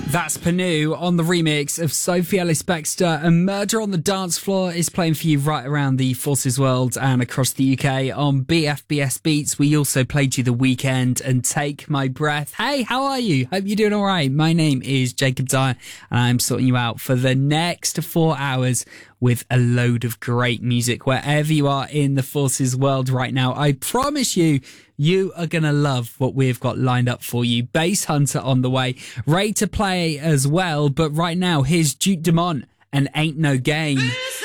That's Panu on the remix of Sophie Ellis-Bextor, and Murder on the Dance Floor is playing for you right around the Forces World and across the UK on BFBS Beats. We also played you The Weekend and Take My Breath. Hey, how are you? Hope you're doing all right. My name is Jacob Dyer and I'm sorting you out for the next 4 hours with a load of great music wherever you are in the Forces World right now. I promise you, you are going to love what we've got lined up for you. Bass Hunter on the way, ready to play as well. But right now, here's Duke Dumont and Ain't No Game.